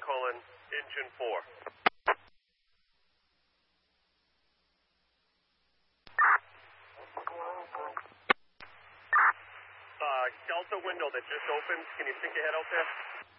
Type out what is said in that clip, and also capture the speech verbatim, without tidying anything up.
calling engine four. Uh, Delta window that just opened. Can you stick your head out there?